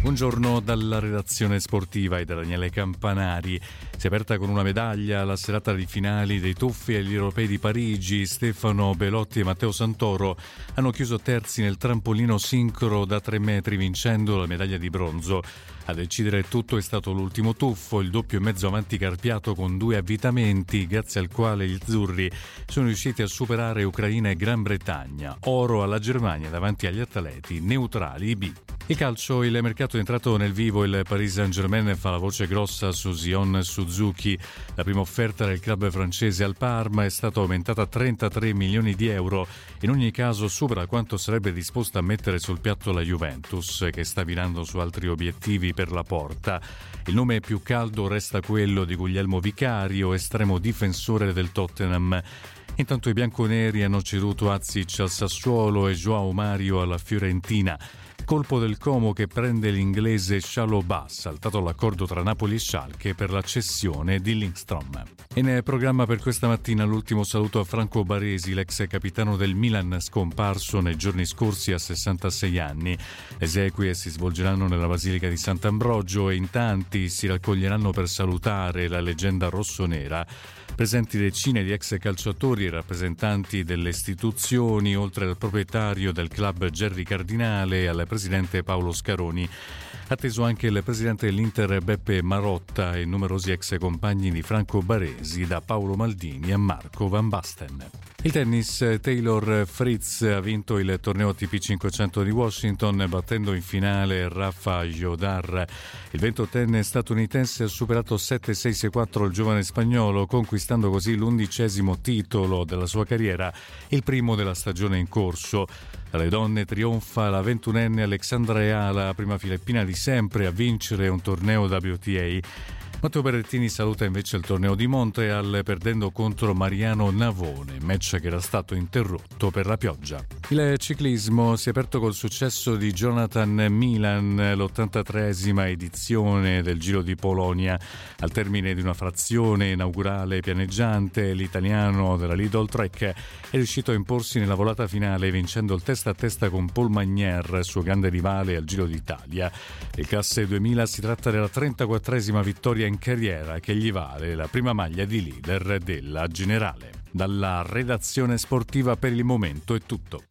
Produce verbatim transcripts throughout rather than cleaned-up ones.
Buongiorno dalla redazione sportiva e da Daniele Campanari. Si è aperta con una medaglia la serata di finali dei tuffi agli europei di Parigi. Stefano Belotti e Matteo Santoro hanno chiuso terzi nel trampolino sincro da tre metri, vincendo la medaglia di bronzo. A decidere tutto è stato l'ultimo tuffo, il doppio e mezzo avanti carpiato con due avvitamenti, grazie al quale gli azzurri sono riusciti a superare Ucraina e Gran Bretagna. Oro alla Germania davanti agli atleti neutrali B. Il calcio, il mercato è entrato nel vivo, il Paris Saint-Germain fa la voce grossa su Zion Suzuki. La prima offerta del club francese al Parma è stata aumentata a trentatré milioni di euro. In ogni caso supera quanto sarebbe disposta a mettere sul piatto la Juventus, che sta virando su altri obiettivi per la porta. Il nome più caldo resta quello di Guglielmo Vicario, estremo difensore del Tottenham. Intanto i bianconeri hanno ceduto Azic al Sassuolo e Joao Mario alla Fiorentina. Colpo del Como che prende l'inglese Chalobah, saltato l'accordo tra Napoli e Schalke per la cessione di Lindstrom. In programma per questa mattina l'ultimo saluto a Franco Baresi, l'ex capitano del Milan scomparso nei giorni scorsi a sessantasei anni. Le esequie si svolgeranno nella Basilica di Sant'Ambrogio e in tanti si raccoglieranno per salutare la leggenda rossonera. Presenti decine di ex calciatori e rappresentanti delle istituzioni, oltre al proprietario del club Gerry Cardinale e al presidente Paolo Scaroni. Atteso anche il presidente dell'Inter Beppe Marotta e numerosi ex compagni di Franco Baresi, da Paolo Maldini a Marco Van Basten. Il tennis, Taylor Fritz ha vinto il torneo A T P cinquecento di Washington battendo in finale Rafa Jodar. Il ventottenne statunitense ha superato sette sei sei quattro il giovane spagnolo, conquistando così l'undicesimo titolo della sua carriera, il primo della stagione in corso. Tra le donne trionfa la ventunenne Alexandra Eala, prima filippina di sempre a vincere un torneo W T A. Matteo Berrettini saluta invece il torneo di Montreal perdendo contro Mariano Navone, match che era stato interrotto per la pioggia. Il ciclismo si è aperto col successo di Jonathan Milan, l'ottantatreesima edizione del Giro di Polonia. Al termine di una frazione inaugurale pianeggiante, l'italiano della Lidl Trek è riuscito a imporsi nella volata finale vincendo il testa a testa con Paul Magnier, suo grande rivale al Giro d'Italia. Il classe duemila si tratta della trentaquattresima vittoria in carriera che gli vale la prima maglia di leader della generale. Dalla redazione sportiva per il momento è tutto.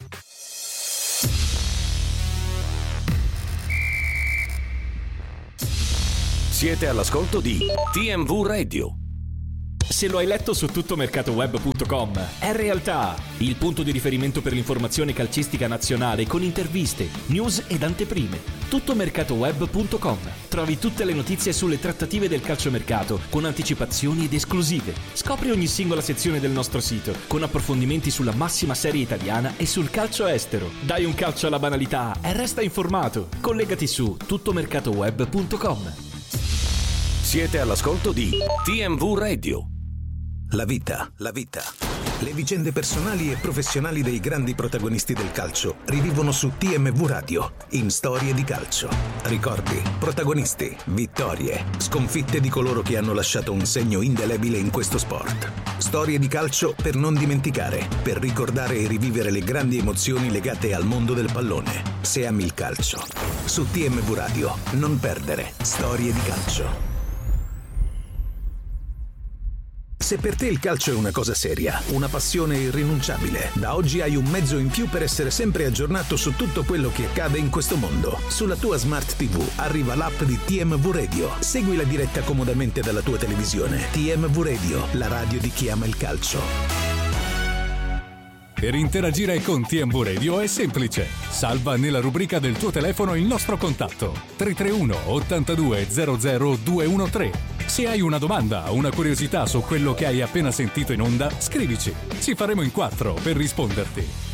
Siete all'ascolto di T M V Radio. Se lo hai letto su tuttomercatoweb punto com, è realtà, il punto di riferimento per l'informazione calcistica nazionale con interviste, news ed anteprime. tuttomercatoweb punto com. Trovi tutte le notizie sulle trattative del calciomercato con anticipazioni ed esclusive. Scopri ogni singola sezione del nostro sito con approfondimenti sulla massima serie italiana e sul calcio estero. Dai un calcio alla banalità e resta informato. Collegati su tuttomercatoweb punto com. Siete all'ascolto di T M V Radio. La vita, la vita. Le vicende personali e professionali dei grandi protagonisti del calcio rivivono su T M V Radio, in Storie di calcio. Ricordi, protagonisti, vittorie, sconfitte di coloro che hanno lasciato un segno indelebile in questo sport. Storie di calcio per non dimenticare, per ricordare e rivivere le grandi emozioni legate al mondo del pallone. Se ami il calcio, su T M V Radio, non perdere Storie di calcio. Se per te il calcio è una cosa seria, una passione irrinunciabile, da oggi hai un mezzo in più per essere sempre aggiornato su tutto quello che accade in questo mondo. Sulla tua Smart T V arriva l'app di T M V Radio. Segui la diretta comodamente dalla tua televisione. T M V Radio, la radio di chi ama il calcio. Per interagire con T M V Radio è semplice. Salva nella rubrica del tuo telefono il nostro contatto tre tre uno ottantadue zero zero due uno tre. Se hai una domanda o una curiosità su quello che hai appena sentito in onda, scrivici. Ci faremo in quattro per risponderti.